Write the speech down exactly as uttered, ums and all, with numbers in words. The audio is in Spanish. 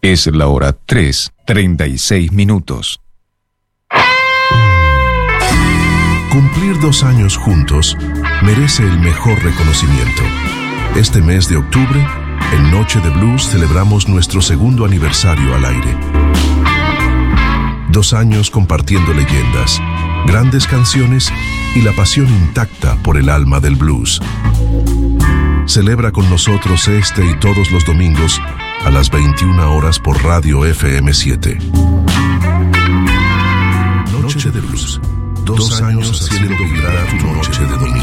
Es la hora tres, treinta y seis minutos. Cumplir dos años juntos merece el mejor reconocimiento. Este mes de octubre, en Noche de Blues celebramos nuestro segundo aniversario al aire. Dos años compartiendo leyendas, grandes canciones y la pasión intacta por el alma del blues. Celebra con nosotros este y todos los domingos a las veintiuna horas por Radio F M siete. Noche de Blues. Dos años haciendo vibrar tu noche de domingo.